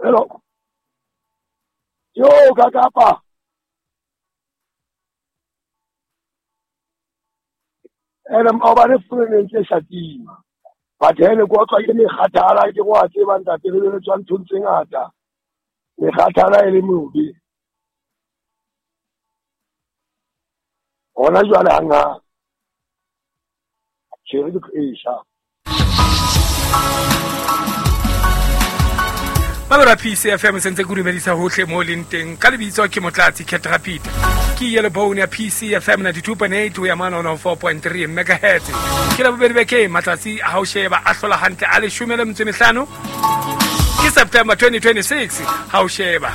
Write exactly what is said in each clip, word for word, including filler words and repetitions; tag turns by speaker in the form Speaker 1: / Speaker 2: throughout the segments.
Speaker 1: Hello. Yo, kakapa. Ena mabane fune ntle shati. Bathele go tswa ke mekhathala ke go a tseba ntate le le tswang thuntse ngata. Mekhathala e le mobi. Ona jwale hanga. Chere di Asia.
Speaker 2: Mamela P C F M sentse go dumedisa hohle mo lenteng ka lebitso ke Motlatsi Ketrapita ke yele bone ya P C F M ninety-two point eight ya mana on four point three megahertz ke la bobedi beke Matlatsi a ho sheba a hlola hantle a le fifteen ke September twenty twenty-six ha o sheba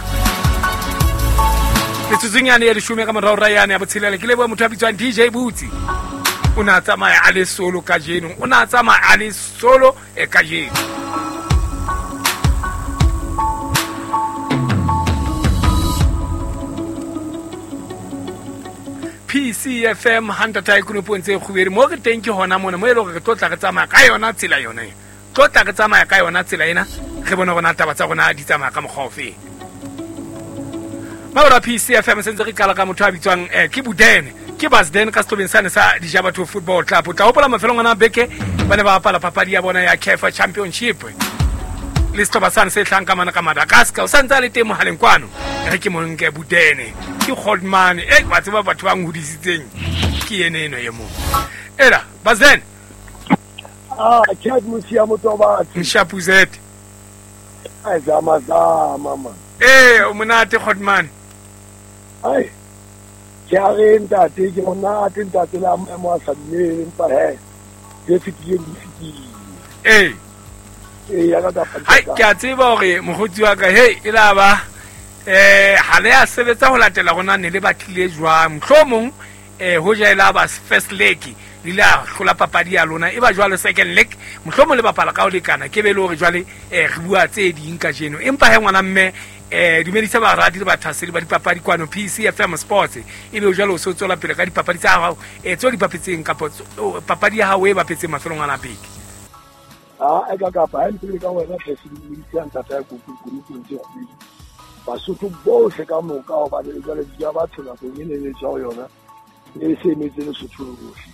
Speaker 2: le tsuzinyane ya leshume ka morao rayane ya botshelela ke le bo motho a bitswang D J Butsi una tsamaya a le solo ka jeno una tsamaya a le solo e ka jeno P C F M hundred ta ikuno pontse khubedi mo ke teng ke hona mona mo e lo re tlotla re tsamaya ka yona tsela yona e tlotla re tsamaya ka yona tsela ena re bona bona taba tsa gona di tsamaya ka mogaufe Maura P C F M sentse re kala ka motho a bitswang eh, ke Budene ke Basden ka stobeng sane sa Dijabatho Football Club tla hopola mafelong ana beke bane ba bapala papadi ya bona ya C A F Championship le stoba sane se tlang ka mana ka Madagascar o santse le teng mohaleng kwano re ke monke Budene ke Goldman eh ba tseba batho ba ngudisitseng ke ene eno ye mo era Basden
Speaker 1: Ah, chat musia motoba
Speaker 2: Nshapuzet
Speaker 1: ai zama zama mama
Speaker 2: eh o monate Goldman
Speaker 1: ai ya re ntate ke mona ke ntate la mo a sadile mpa he ke fitile di fitile
Speaker 2: eh
Speaker 1: eh ya ka ta
Speaker 2: hai ke a tseba hore mogotsi wa ka hey e la ba eh hale a sebetsa ho latela gona ne le batlile jwang mhlomong eh ho ja ela ba first leg le la hlola papadi ya lona e ba jwale second leg mhlomong le bapala ka o lekana ke be le hore jwale eh re bua tse ding ka jeno empa he ngwana mme eh dumedisa ba radi le bathaseli ba dipapadi kwano P C F M Sports e be o jalo o so tsola pele ka dipapadi tsa hao eh tso dipapetseng ka papadi ya hao e bapetse mafelong ana beke
Speaker 1: ah e ka ka pa ntse ka wena president ya ntata go go go go ntse go ba sotho bohle ka moka o ba le jale di ba tsela go yene le tsao yona e se metse le sotho bohle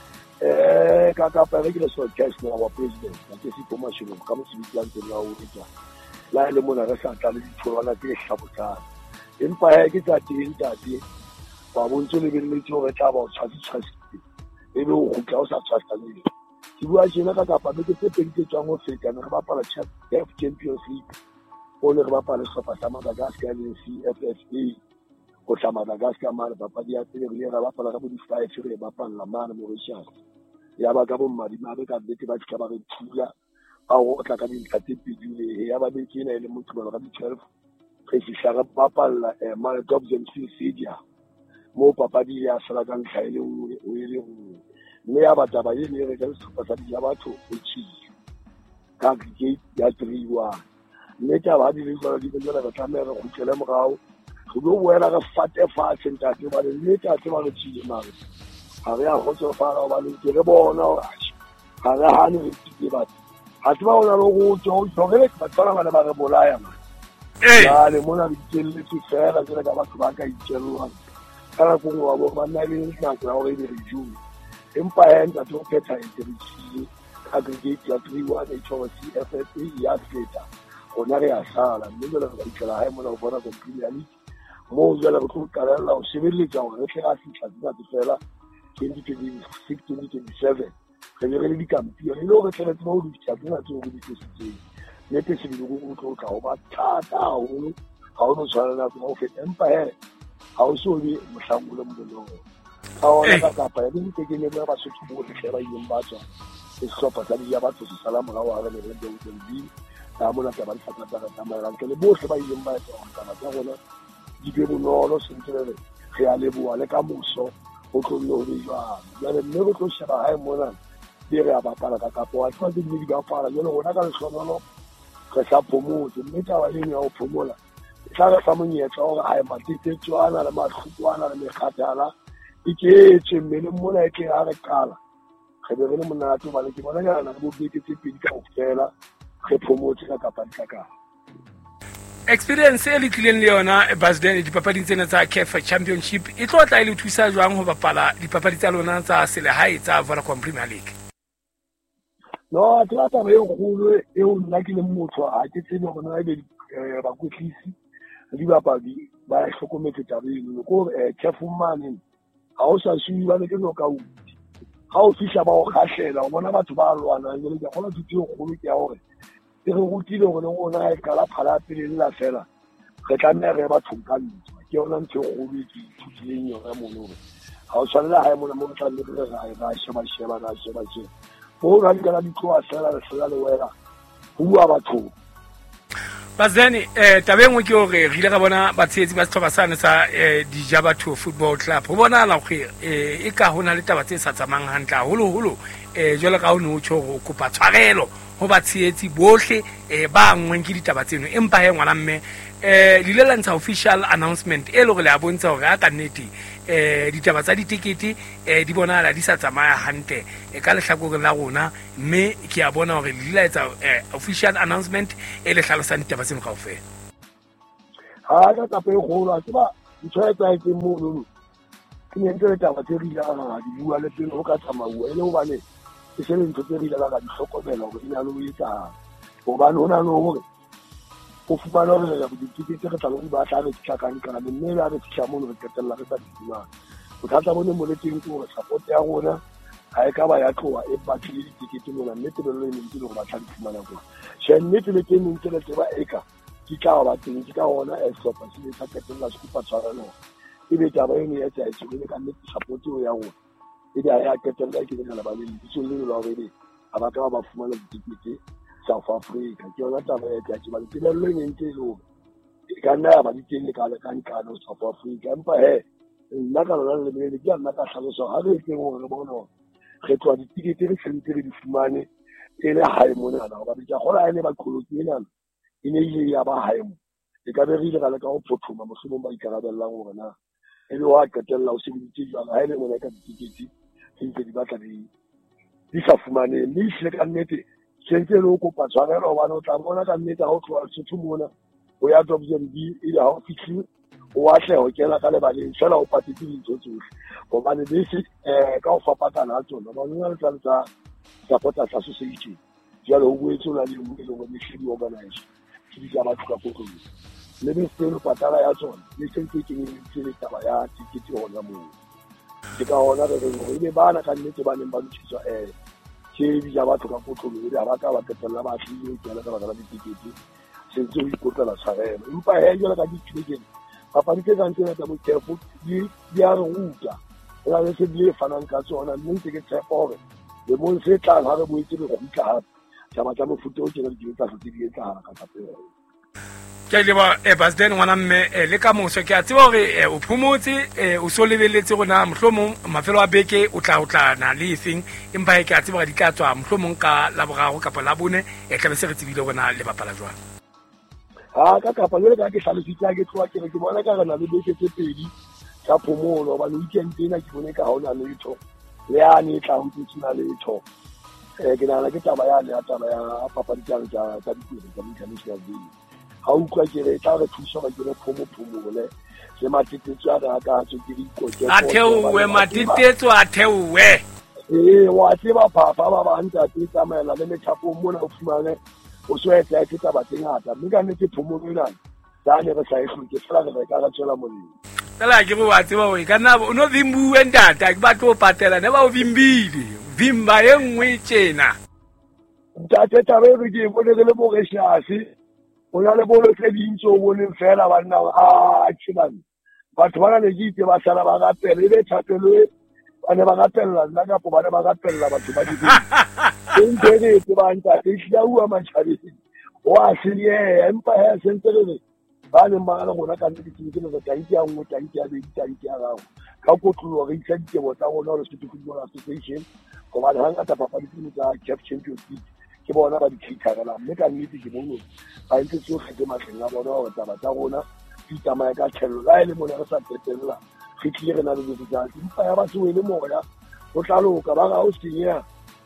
Speaker 1: eh ka ka pa re ke le so cash na wa president ke se toma shilo ka mo se bitlang tse la o ditla la le mona re sa tla le ditholwana tse hlabotsana empa he ke tsa teng tate ba bontse le bele tso re tla ba o tshwasi tshwasi e be o gutla o sa tshwasane ke bua jena ka ka pa be ke tse pedi tse tswang o feta ne re bapala Champions League o le re bapala sehlopha sa Madagascar le C F S A go tla Madagascar mare papadi ya tsele re re bapala ka bo di five re bapala mane Mauritius ya ba ka bo madimabe ka bete ba tla ba re thula a o tla ka dintlha tse pedi le ya ba beke ena ile motho ba ka di twelve re fihla re bapala mane Dobbs M C Stadium mo papadi ya sala ka ntlha ile o ile mme ya batla ba yene re ka sehlopha sa Dijabatho o tshile ka gate ya three one mme tja ba di le tsona di bela ka tsamaya re khutlele morao go go boela ga fate fatshe ntate ba le le tja tse ba re tshile mare ha re a go tso fara ba le ke re bona ga re hane re tshile ba ha tse ba ona lo go tso tso re ba tsana ba le ba re bolaya ma
Speaker 2: eh
Speaker 1: ya le mona di tselle tse fela tse ka batho ba ka itselwa kana go ngwa bo ba na le nako ya gore re june empa ya ntate o phetha e tshile aggregate ya three one H O C F S A ya feta ona re a sala mme le re tla ha mona go bona go Premier League mo jela go tlala la o sebeletsa gore re tla fitla tsa tsela twenty twenty-six twenty twenty-seven re le re di kampione le go tsela tsa go di tsela tsa go di tsela le te se di go go tla go ba thata ho ha o no tshwana na go feta empa he ha o so di mohlangolo mo ha ona ka kapa ya di ke ne ba se tshabo le sheba yeng ba tswa e sopa tsa di ya batho se sala mo wa re le re di ta mona ka ba di fatla ka ta mara ke le bohle ba yeng ba tswa ka tsa gona di be bonolo sentle re a le bua le ka moso go tlo le jwa ya le ne go tlo sheba ha mona di re a bapala ka kapo a tshwa di di ba fara le gona ka lehlono re sa phomotse mme ta ba le ya o phomola tla re sa monyetla o ga ma tite tswana le mahlukwana le mekhatala e ke tse mmele mona e ke a re kala ge be re le monate ba le ke bona ga na go beke tse pedi ka ofela ge phomotse ka kapa ka ka
Speaker 2: experience e le tlileng le yona Basden dipapading tsena tsa C A F Championship e tlo tla ile thusa jwang ho bapala dipapadi tsa lona tsa selehae tsa Vodacom Premier League?
Speaker 1: No, tla taba e kgolo e o nna ke le motho a ke tsene go na le ba kwetlisi di bapadi ba hlokometse taba eno ko C A F mane ha o sa sui ba le ke no ka uti ha o fihla ba o khahlela o bona batho ba lwana le ke gona thuto e kgolo ke ya hore e re rutile gore o na e kala phala pele la fela re tla nne re ba thongkana ke yona ntse go go ke thutileng yona mono ha o tshwanela ha mona mo tla le re ga ga sheba sheba ga sheba sheba bo ga di kana di tloa sela le sela le wela ho bua batho
Speaker 2: Bazeni eh tabengwe ke hore re ile ga bona batshetsi ba sethoba sane sa Dijabatho Football Club ho bona la gore eh e ka hona le taba tse sa tsamang hantla holo holo eh jwale ka ho no tsho go kopa tshwarelo ho batshetsi bohle eh ba ngweng ke ditaba tseno empa he ngwana mme eh le le ntsha official announcement e le gore le a bontsha hore a ka nnete eh ditaba tsa ditikete eh di bona la di sa tsamaya hante e ka lehlakore la rona mme ke a bona hore le la etsa official announcement e le hlalosang ditaba tseno kaofela
Speaker 1: ha ka tapa e golo a tseba ntshwaetsa e mo no ke ne ntse taba tse ri la di bua le pele ho ka tsamauwa e le hobane e se ntse tse ri la ga di hlokomela hore ina lo etsa hobane hona le hore o fumana hore la ditikete re tla lo ba tla re tshakang kana mme la re tsha mo re ketella re tsa ditsima o tla bone mo le teng ko support ya rona ha e ka ba ya tloa e batlile ditikete mona mme te lo le ntse lo ba tla ditsima go she nnete le teng ntse le tseba eka ke ka ba teng ke ka ona e sopa se le tsa ketella se kupa tshwarelo e be taba e ne ya tsa e le ka nnete support o ya rona e dia ya ketella ke le la ba le ditso le lo ba le aba ka ba fumana ditikete South Africa ke yona taba ya ke ba le le ntse lo ka nna ba di teng ka le ka nkano South Africa empa he nna ka lona le le ke nna ka hlalosa ha re teng hore re bona re tswa ditikete re sentse re di fumane e le hae mona na ba ditja gola ene ba qholotse ena e ne ile ya ba hae mo e ka be re ile ka le ka go phothoma mohlomong ba ikarabellang hore na e le wa qetella o se ditse jwang ha ele mona ka ditikete sentse di batla di di sa fumane mme se ka nnete sentse le go kopa tshwarelo ba no tla bona ka nnete ha o tloa sethu mona o ya top Z B ile ha o fitlhi o wa tle ho kena ka le baleng fela o patetse dintho tsohle hobane bese eh ka o fapatana tsona ba nna le tsa supporters association jalo o boetse la le mo le go le shedi organize di tla ba tla go go le be se lo patala ya tsona le sentse ke ke le taba ya tikete hona mo ke ka hona re re ile bana ka nnete ba neng ba ntshitswa eh ke Dijabatho ka potolo le ba ka ba tetella ba tlile ke la ka ba la ditikete sentse o ikotla tshwarelo empa he jela ka ditikete papa di ke tsantse ya mo careful di di a ruta la le se di fanang ka tsona mme ke ke tshepa hore le mo se tla ha re boetse le go tla ha taba tsa mofuta o tsena di tsa se di etsa ka tsapela
Speaker 2: ke le ba e Basden ngwana mme le ka moso ke a tseba hore o phomotse o so lebeletse gona mohlomong mafelo a beke o tla o tla na le thing empa ke a tseba di ka tswa mohlomong ka la borago kapa la bone e tla be se re tsebile gona le bapala jwang
Speaker 1: ha ka kapa le ka ke hlalositse ke tloa ke re ke bona ka rena le beke tse pedi tsa phomolo ba le weekend ena ke bone ka hona le tho le ya ne tla ho tsina le tho eh ke na la ke taba ya le ya taba ya papa di tla tsa tsa dipelo tsa international day ha o kwa ke re tla re thusa ba ke re phomo phomole le matitetso a ka ka tso ke dikotse
Speaker 2: a theowe matitetso a theowe
Speaker 1: eh wa tseba papa ba ba ntse ke tsamaela le methapo mona o fumane o so etsa ke taba tse ngata mme ka nnete phomolo ena da ne re sa e hloke fela re ka ra tswela molemo
Speaker 2: tala ke go wa tseba o ka nna o no vimbuwe ntata ke ba tlo patela ne ba o vimbile vimba e nngwe tjena
Speaker 1: ntate tabe re ke bone le mo re shasi o na le bolo tse dintso o bone fela ba nna a tshilane batho ba le ditse ba sala ba ga pele e be thapelwe ba ne ba ga pella nna ka po ba ne ba ga pella batho ba di ntse ke ba ntse ke tla ua matšhabi wa siye empa he sentere ba ne ba le gona ka ntse ke ke le tanki ya ngwe tanki ya be tanki ya gago ka go tloga re itse ke botsa gona le se football association go ba hanga ta papa di tsa C A F Champions League ke bona ba di khitharela mme ka nnete ke bone ba ntse tso ke matleng a bona go taba tsa rona di tsamaya ka thello la ile mona re sa tetella re tlile re na le ditsa empa ya ba se wele moya o tla loka ba ga o senya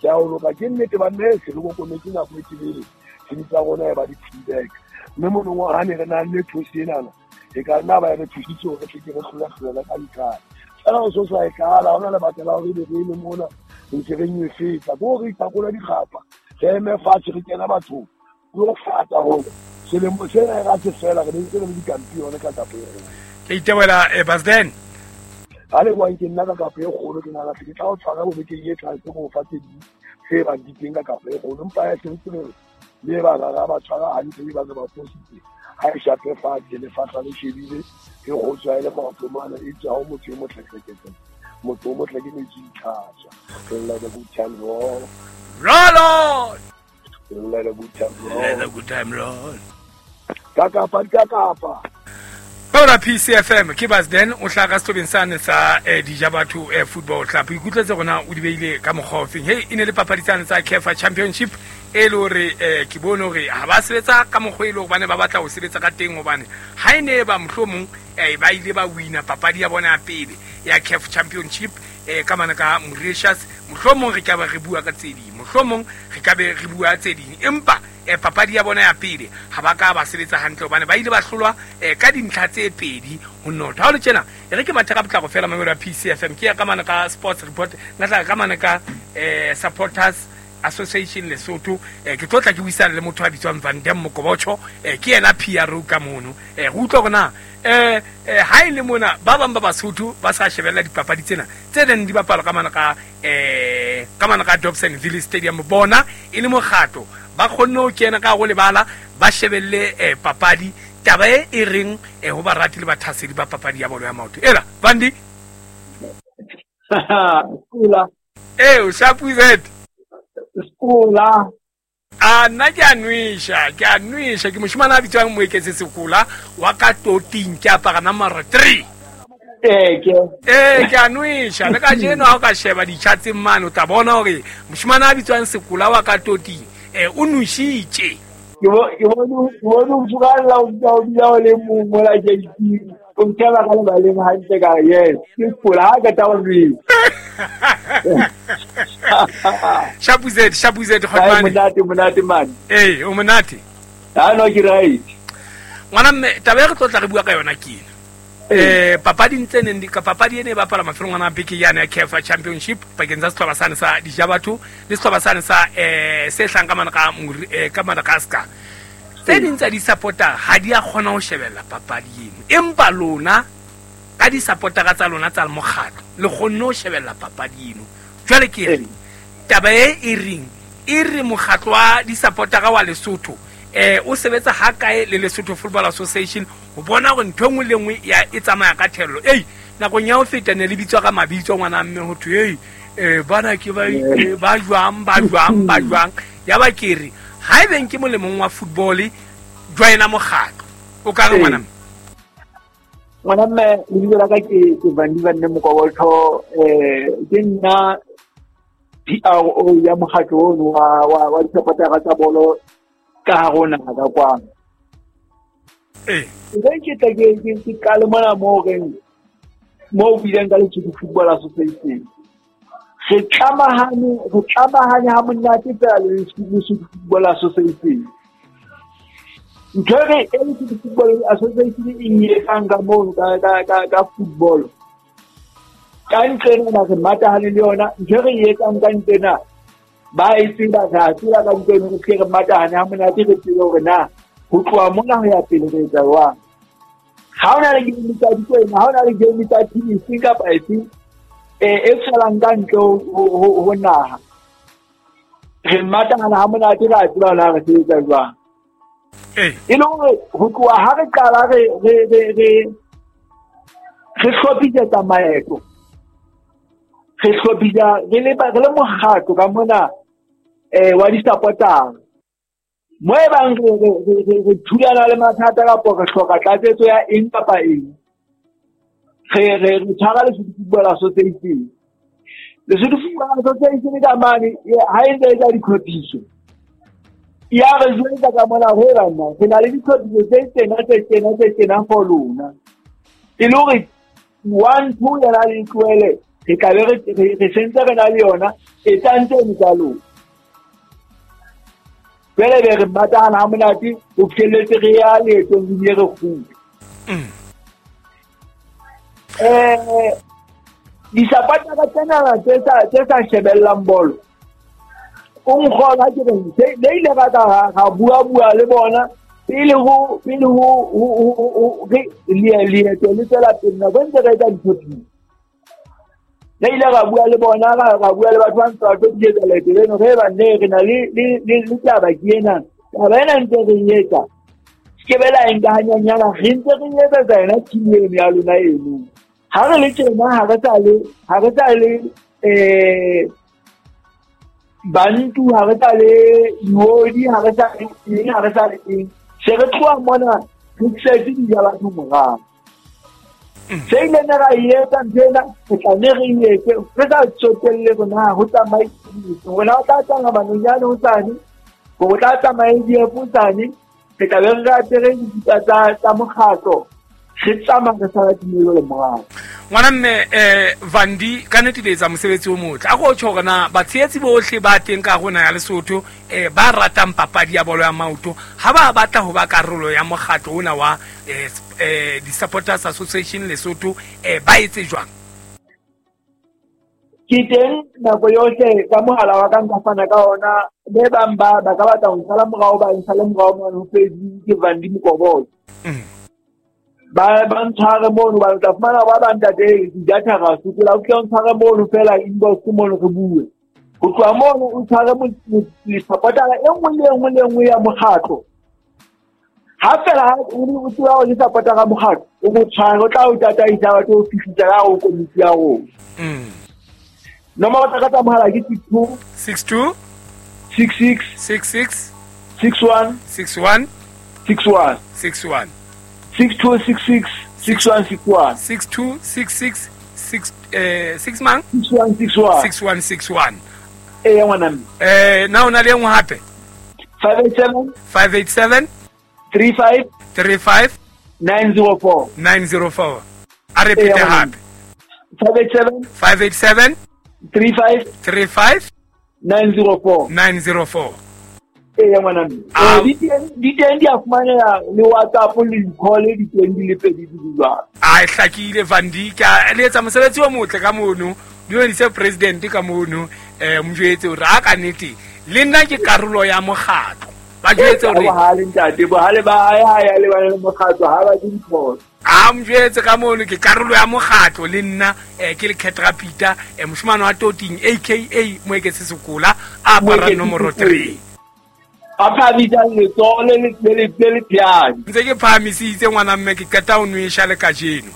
Speaker 1: ke a o loka ke nnete ba nne se go kometse na go tsebile se di tsa gona ba di feedback mme mo no ha ne re na le thusi ena e ka nna ba re thusitse go ke ke re hlola hlola ka nka tsala o so sa e kala ona le batela o re le mona ntse re nne feta go re ta go la di gapa ke me fatshe re kena batho go fata ho se le mo sena ga se fela re ntse re di kampione ka tapo
Speaker 2: ke itebela e Basden
Speaker 1: ale go nke nna ka kapo e golo ke na la ke tla o tshwara go ke ye tla go fa tse di se ba di tenga kapo e golo mpa ya sentse le ba ga ba tshwara ha di ba ba positse ha e shape fa ke le fa tla le shebile ke go tswa ile go tsomana e tswa mo tswe mo tlhekeketse mo tswe mo tlhekeke ne di thaja ke la the good time roll
Speaker 2: roll
Speaker 1: let a good time roll
Speaker 2: let a good time roll
Speaker 1: kaka pa kaka
Speaker 2: Ora P C F M ke Basden o hlaga stobeng sane sa eh, Dijabatho eh, football club ikutletse gona o di beile ka mogofeng hey ine le papaditsane tsa C A F championship e le hore eh, ke bone hore ha ba sebetsa ka mogwelo bane ba batla ho sebetsa ka teng hobane ha ine ba mohlomong eh, ba ile ba wina papadi ya bona ya pele ya C A F championship eh, ka mana ka Mauritius mohlomong re ka ba re bua ka tsedi mohlomong re ka be re bua tsedi empa e papadi ya bona ya pele ha ba ka ba sebetsa hantle hobane ba ile ba hlolwa e ka dintlha tse pedi ho notha ha le tjena e re ke mathaka botla go fela mamelo ya P C F M ke ya ka mana ka sports report na tla ka mana ka eh supporters association Lesotho eh ke tlotla ke buisana le motho a bitswang Van Dem Mokobotcho eh ke yena P R O ka mono eh go utlwa gona eh ha ile mona ba bang ba Basotho ba sa shebella dipapadi tsena tse ding di bapala ka mana ka eh ka mana ka Dobsonville Stadium bona e le mogato ba khonno kena ka go lebala ba shebelle eh papadi taba e e reng e ho ba rati le bathasedi ba papadi ya bolo ya maoto ela Vandi
Speaker 3: skula
Speaker 2: eh o shapuzet
Speaker 3: skula
Speaker 2: a nna ke a nwisha ke a nwisha ke moshimana a bitswang moeketse sekula wa ka toting ke apara number three
Speaker 3: eh ke
Speaker 2: eh ke a nwisha le ka jeno ha ka sheba di chatse mmane o tla bona hore moshimana a bitswang sekula wa ka toting eh o nushitse
Speaker 3: ke bo ke bo bo bo fugalla o tla o bila le mo mo la je di o tsela ka le ba le ha ntse ka yes ke skula ha ka ta o ri
Speaker 2: Shabuzet, Shabuzet,
Speaker 3: Hotman. Monate, monate man.
Speaker 2: Eh, o monate.
Speaker 3: Ha no ke right.
Speaker 2: Ngwana mme taba re tlotla re bua ka yona ke eh papadi ntsene ndi ka papadi ene ba pala mafelo ngwana beke yana ya C A F championship pakeng tsa setlhopha sane sa Dijabatho le setlhopha sane sa eh se hlang ka mana ka ka Madagascar. Tse ding tsa di supporter ha di a khona ho shebella papadi eno empa lona ka di supporter tsa lona tsa moghatlo le khonno ho shebella papadi eno jwale ke re taba e e ring e re moghatlo wa di supporter wa Lesotho eh o sebetsa ha kae le Lesotho Football Association o bona go nthongwe le nngwe ya e tsamaya ka thello ei nako nya o feta ne le bitswa ka mabitso ngwana mme ho thwe ei eh bana ke ba ba jwang ba jwang ba jwang ya ba kere ha e beng ke molemong wa football joina moghatlo o ka re ngwana mme
Speaker 3: ngwana mme le dira ka ke ke Vandi Van Dem Mokobotcho eh ke nna P R O ya moghatlo wa wa wa supporter tsa bolo ka gona ga kwa
Speaker 2: eh
Speaker 3: re ke tla ke ke ka le mona mo reng mo bileng ka Lesotho Football Association re tlamahane re tlamahane ha monate tsa le Lesotho Football Association ntore e Lesotho Football Association e ile kanga mo ka ka ka football ka ntleng na re matahane le yona ntore e kanga ntena ba e tsela ga tsela ka nteng ke re matahane ha monate re tsela hore na ho tloa mona ho ya pele re tsa wa ha ona le game tsa di tsena ha ona le game tsa di singa pa esi e e tsala nganto ho naha re matahane ha monate ra tsela na re tsa wa
Speaker 2: eh
Speaker 3: ilo ho tloa ha re qala re re re re re hlopisa tsa maeto re hlopisa re le ba re le moghatlo ka mona eh wa di supporter mo e bang re re thulana le mathata ka po re hloka tlatsetso ya eng kapa eng re re re tshwara le Football Association le Football Association ka mane ha e ntse e di khothiso ya re jwetsa ka mona ho rana ke na le di khothiso tse tsena tse tsena tse tsena for lona e le hore one two ya la le tloele re ka be re re sentse re na le yona e tantse e ka lo pele be re matana ha monate o fihlelletse re ya le tong di re khule eh di sapata ka tsena tsa tsa shebellang bolo o nkgola ke re le ile ka ka ga bua bua le bona pele ho pele ho re le le le tsela pele ba ntse re ka dipotsi le ile ga bua le bona ga bua le batho ba ntse ba tshetse le tele no re ba ne re na le le le taba ke ena ba ena ntse re yetsa ke bela enga hanyanyana re ntse re yetsa tsena tshile ya lona eno ha re le tsena ha re tsale ha re tsale eh bantu ha re tsale yodi ha re tsale ha re tsale se re tloa mona re tsetse di ya batho morao se ile na ra yetsa ntena ke tla ne re yetse re ka tsotelle bona ho tsamai wena o tla tsanga banonyane ho tsane go tla tsamai di e putsane ke tla be re ga tere di tsa tsa moghatlo se tsama re sa dimelo le morao
Speaker 2: ngwana mme eh Vandi ka neteletsa mosebetsi o motle a go tsho gona batshetsi bohle ba teng ka gona ya Lesotho eh ba ratang papadi ya bolo ya maoto ha ba batla ho ba karolo ya moghatlo ona wa eh di Supporters Association Lesotho eh ba etse jwang
Speaker 3: ke teng na go yohle ka mohala wa ka nka fana ka ona le bamba ba ka batla ho sala morao ba sala morao mo no Facebook ke Vandi Mokobolo ba ba ntshare mono ba tla fumana ba banta de data ga se la o tla ntshare mono fela inbox mono re bue go tloa mono o tshare mo le supporter e nngwe le nngwe le nngwe ya moghatlo ha fela o o tswa o le supporter ga moghatlo o go tshare o tla o tata isa batho o fifitsa ga o komiti ya go
Speaker 2: mm
Speaker 3: nomoro tsa ka mohala ke
Speaker 2: six two
Speaker 3: six six
Speaker 2: six six
Speaker 3: six one
Speaker 2: six one
Speaker 3: six one
Speaker 2: six one
Speaker 3: six two six six six one six one
Speaker 2: six two six six six eh six man
Speaker 3: six one six one
Speaker 2: six one six one
Speaker 3: eh ngwana
Speaker 2: eh na ona le ngwe hape
Speaker 3: five eight seven
Speaker 2: five eight seven
Speaker 3: three five
Speaker 2: three five
Speaker 3: nine zero four
Speaker 2: nine zero four a repeat hape
Speaker 3: five eight seven
Speaker 2: five eight seven
Speaker 3: three five
Speaker 2: three five
Speaker 3: nine zero four
Speaker 2: nine zero four
Speaker 3: eh ngwana eh di teng di afumana le WhatsApp le call di teng di le pedi di bua
Speaker 2: a hlakile Vandi ka le etsa mosebetsi o motle ka mono dio di se president ka mono eh mjwetse o ra ka nete le nna ke karolo ya moghatlo ba jwetse o re
Speaker 3: ha le ntate bo ha le ba ya ya le ba le moghatlo ha ba di mpho
Speaker 2: a mjwetse ka mono ke karolo ya moghatlo le nna eh ke le Ketra Peter eh moshimane wa Toting aka mo ke se sekola a para nomoro three
Speaker 3: apa bitsa le tsole le le le piano
Speaker 2: ntse ke phamisitse ngwana mme ke kata o nwisha le ka jeno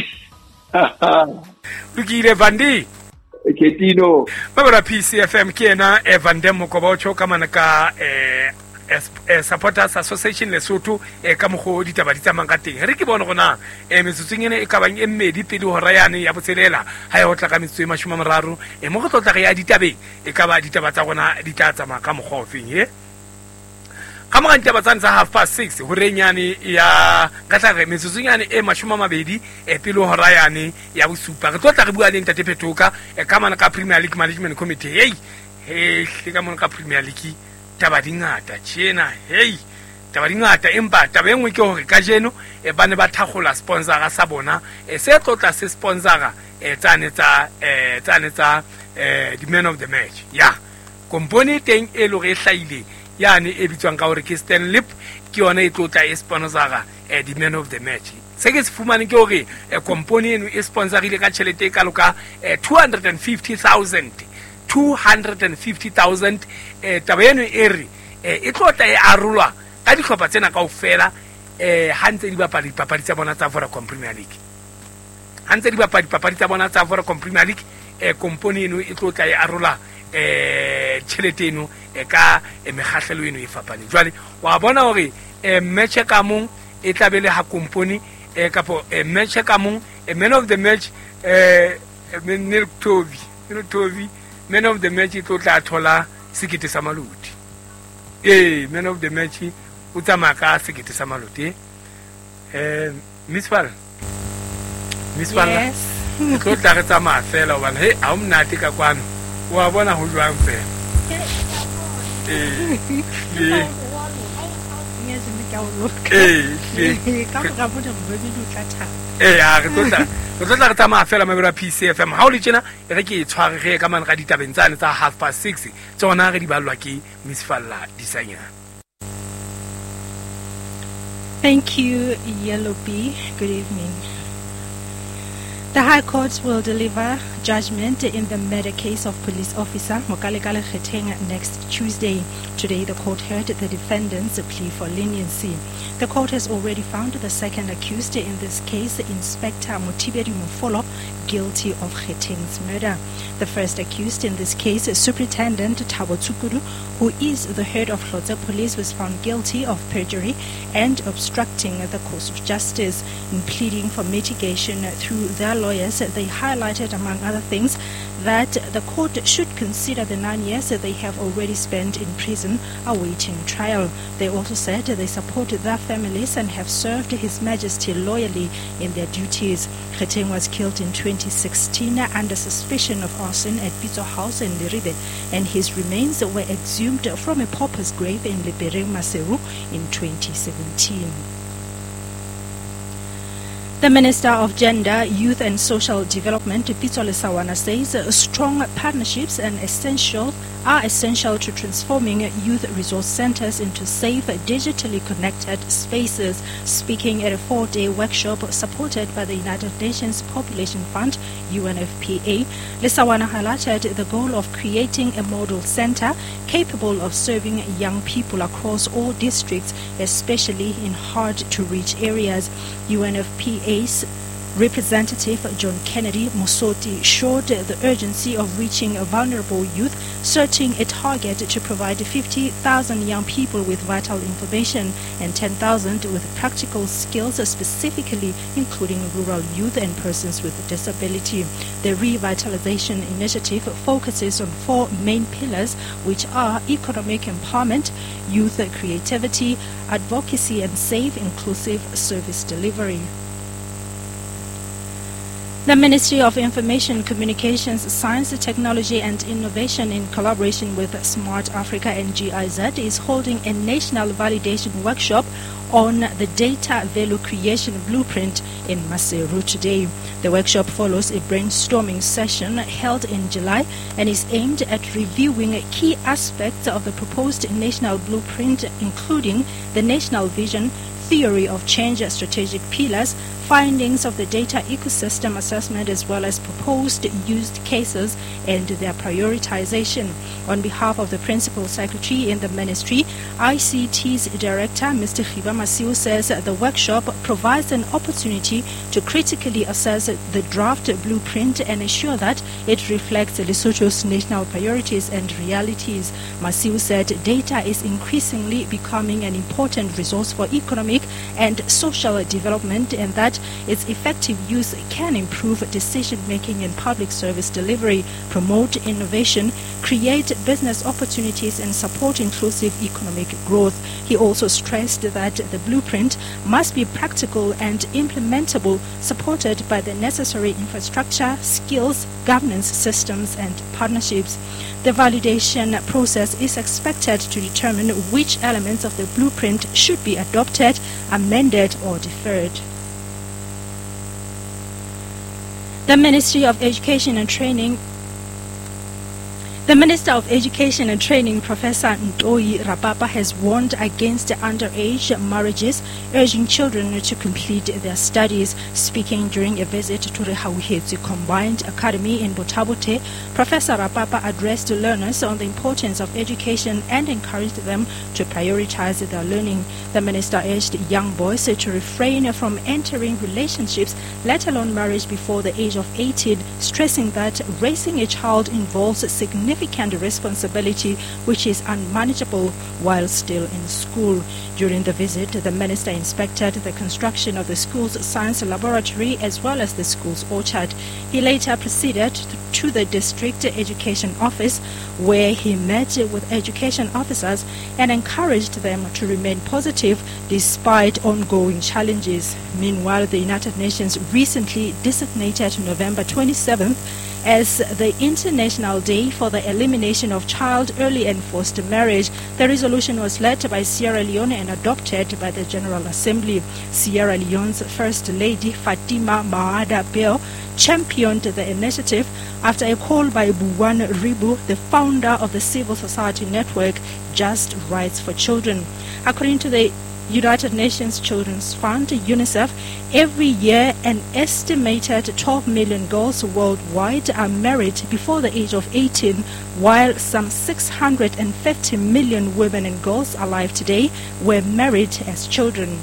Speaker 2: lokile Vandi
Speaker 3: ke tino
Speaker 2: ba bra P C F M ke ena Evande Mokobotho ka mana ka eh Supporters Association Lesotho e ka mogo di taba di tsamang ka teng re ke bona gona e metsutseng ene e ka bang e mmedi pedi hora yane ya botselela ha e hotla ka metso e mashome mararo e mo go tlotla ga ya ditabeng e ka ba ditaba tsa gona di tla tsamaya ka mogo ofeng he ka mo gantse ba tsantsa half past six ho renyane ya ka tla re metsutseng yane e mashome mabedi e pele hora yane ya bosupa re tlotla re bua le ntate Phetoka e ka mana ka Premier League Management Committee hey hey le ka mona ka Premier League taba dingata tjena hey taba dingata empa taba engwe ke hore ka jeno e bane ba thagola sponsora sa bona e se tlotla se sponsora e tsane tsa e tsane tsa eh the man of the match ya kompone teng e lo re hlaile yane e bitswang ka hore ke Stan Lip ke yona e tlotla e sponsora e the man of the match se ke se fumane ke hore e kompone eno e sponsorile ka tšhelete ka loka two hundred fifty thousand two hundred fifty thousand eh taba eno e re e tlotla e arolwa ka dihlopha tsena kaofela eh hantse di bapadi papadi tsa bona tsa Vodacom Premier League hantse di bapadi papadi tsa bona tsa Vodacom Premier League e company eno e tlotla e arola eh tšhelete eno e ka e megahlelo eno e fapane jwale wa bona hore e match ka mong e tlabele ha company e kapo e match ka mong e man of the match eh Menel Tobi Menel Tobi man of the match to tla thola sekete sa malodi eh man of the match o tsamaya ka sekete sa malodi eh Miss Val Miss Val
Speaker 4: yes
Speaker 2: Ke tlo tla re tsamaya fela hobane he ha o mnate ka kwano wa bona ho jwang fela. Eh le Eh ya re tlo tla re tlo tla re tsamaya fela mabera P C F M ha o le tjena re ke e tshware ge ka mane ga ditabeng tsane tsa half past six tsona re di balwa ke Miss Falla Disanyana.
Speaker 4: Thank you, Yellow B. Good evening. The High Court will deliver judgment in the murder case of police officer Mokalekale Kgeteng next Tuesday. Today, the court heard the defendant's plea for leniency. The court has already found the second accused in this case, Inspector Motibedi Mufolo, guilty of Kgeteng's murder. The first accused in this case, Superintendent Thabo Tsukuru, who is the head of Hlotse Police, was found guilty of perjury and obstructing the course of justice. In pleading for mitigation through their lawyers, they highlighted, among other things, that the court should consider the nine years that they have already spent in prison awaiting trial. They also said they support their families and have served His Majesty loyally in their duties. Kgeteng was killed in twenty sixteen under suspicion of arson at Pitso House in Leribe, and his remains were exhumed from a pauper's grave in Lepereng, Maseru in twenty seventeen. The Minister of Gender, Youth and Social Development, Pitso Lesawana, says strong partnerships and essential are essential to transforming youth resource centers into safe, digitally connected spaces. Speaking at a four-day workshop supported by the United Nations Population Fund, U N F P A, Lesawana highlighted the goal of creating a model center capable of serving young people across all districts, especially in hard-to-reach areas. U N F P A's Representative John Kennedy Musoti showed the urgency of reaching vulnerable youth, setting a target to provide fifty thousand young people with vital information and ten thousand with practical skills, specifically including rural youth and persons with disability. The revitalization initiative focuses on four main pillars, which are economic empowerment, youth creativity, advocacy, and safe, inclusive service delivery. The Ministry of Information, Communications, Science, Technology and Innovation, in collaboration with Smart Africa and G I Z, is holding a national validation workshop on the data value creation blueprint in Maseru today. The workshop follows a brainstorming session held in July and is aimed at reviewing key aspects of the proposed national blueprint, including the national vision, theory of change, strategic pillars, findings of the data ecosystem assessment, as well as proposed used cases and their prioritization. On behalf of the Principal Secretary in the Ministry, I C T's Director, Mister Khiba Masiu, says the workshop provides an opportunity to critically assess the draft blueprint and ensure that it reflects Lesotho's national priorities and realities. Masiu said data is increasingly becoming an important resource for economic and social development, and that its effective use can improve decision-making and public service delivery, promote innovation, create business opportunities, and support inclusive economic growth. He also stressed that the blueprint must be practical and implementable, supported by the necessary infrastructure, skills, governance systems, and partnerships. The validation process is expected to determine which elements of the blueprint should be adopted, amended, or deferred. The Ministry of Education and Training The Minister of Education and Training, Professor Ntoi Rapapa, has warned against underage marriages, urging children to complete their studies. Speaking during a visit to the Hauhetsi Combined Academy in Botabote, Professor Rapapa addressed learners on the importance of education and encouraged them to prioritize their learning. The minister urged young boys to refrain from entering relationships, let alone marriage, before the age of eighteen, stressing that raising a child involves significant significant responsibility which is unmanageable while still in school. During the visit, the minister inspected the construction of the school's science laboratory as well as the school's orchard. He later proceeded to to the district education office, where he met with education officers and encouraged them to remain positive despite ongoing challenges. Meanwhile, the United Nations recently designated November twenty-seventh as the International Day for the Elimination of Child Early and Forced Marriage. The resolution was led by Sierra Leone and adopted by the General Assembly. Sierra Leone's First Lady Fatima Maada Bell championed the initiative after a call by Buwan Ribu, the founder of the civil society network Just Rights for Children. According to the United Nations Children's Fund, UNICEF, every year an estimated twelve million girls worldwide are married before the age of eighteen, while some six hundred fifty million women and girls alive today were married as children.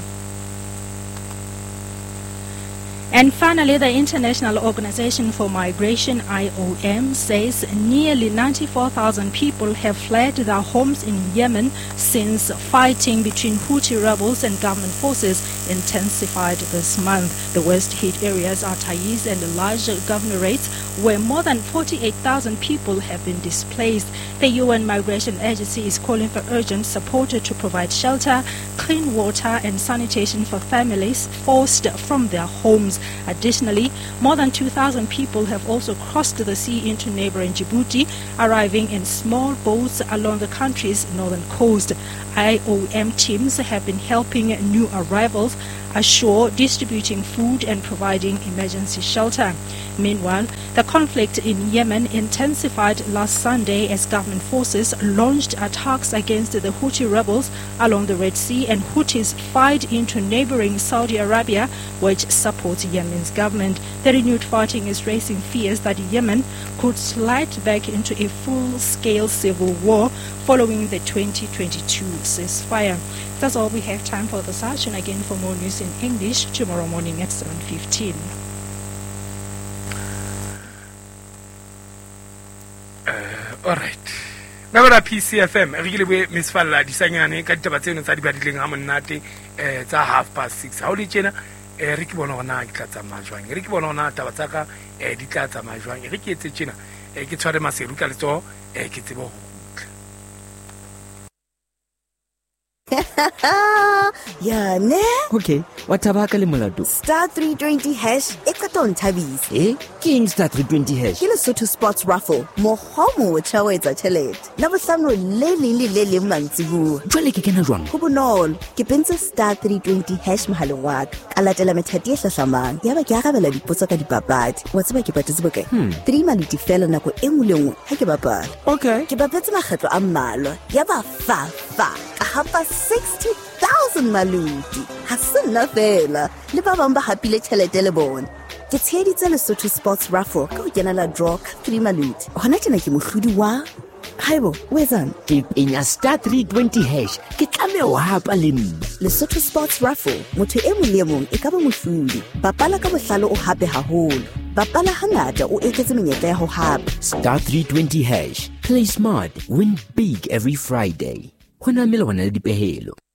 Speaker 4: And finally, the International Organization for Migration, I O M, says nearly ninety-four thousand people have fled their homes in Yemen since fighting between Houthi rebels and government forces intensified this month. The worst hit areas are Taiz and the larger governorates, where more than forty-eight thousand people have been displaced. The U N Migration Agency is calling for urgent support to provide shelter, clean water and sanitation for families forced from their homes. Additionally, more than two thousand people have also crossed the sea into neighboring Djibouti, arriving in small boats along the country's northern coast. I O M teams have been helping new arrivals ashore, distributing food and providing emergency shelter. Meanwhile, the conflict in Yemen intensified last Sunday as government forces launched attacks against the Houthi rebels along the Red Sea, and Houthis fired into neighboring Saudi Arabia, which supports Yemen's government. The renewed fighting is raising fears that Yemen could slide back into a full-scale civil war following the twenty twenty-two ceasefire. That's all we have time for this hour. And again, for more news in English tomorrow morning at seven fifteen.
Speaker 2: Uh, all right. Now P C F M, really Miss Falla, disangane ka ditaba tseno tsa di badileng ha monate eh tsa half past six. Ha o le tjena eh re ke bona hona ke tla tsamaya jwang. Re ke bona hona taba tsa ka eh di tla tsamaya jwang. Re ke etse tjena eh ke tshware maseru ka letso eh ke tsebo.
Speaker 5: Ya ne?
Speaker 6: Okay, watabaka le molato.
Speaker 5: Star three twenty hash e qaton thabis.
Speaker 6: Eh, king star three twenty hash.
Speaker 5: Ke Lesotho Sports Raffle. Mo homo o tshawetsa tšhelete. La bohlano le leng le le leng mantsibu.
Speaker 6: Jwale ke kena jwang?
Speaker 5: Go bonolo. Ke pentse star three twenty hash mohaleng wa ka. Ka latela methati e hlahlamang. Ya ba ke arabela dipotso ka dipapadi. Wa tseba ke patetse bokae?
Speaker 6: Hmm.
Speaker 5: three maluti fela nako e nngwe le nngwe ha ke bapala.
Speaker 6: Okay.
Speaker 5: Ke bapetse makgetlo a mmalwa. Ya ba fa fa. Ka hapa sixty thousand maluti. Ha se nna fela. Le ba bang ba hapile tšhelete le bona. Ke tsheditse Lesotho Sports Raffle ka ho kenela draw ka three maluti. Hona tjena ke mohlodi wa Haibo, wezan?
Speaker 6: Ke penya star three twenty hash. Ke tlame o hapa le nna.
Speaker 5: Lesotho Sports Raffle, motho e mong le mong e ka ba mohlodi. Bapala ka bohlalo o hape haholo. Bapala hangata o eketse menyetla ya ho hapa.
Speaker 6: Star three twenty hash. Play smart, win big every Friday. Hona mele hona le dipehelo.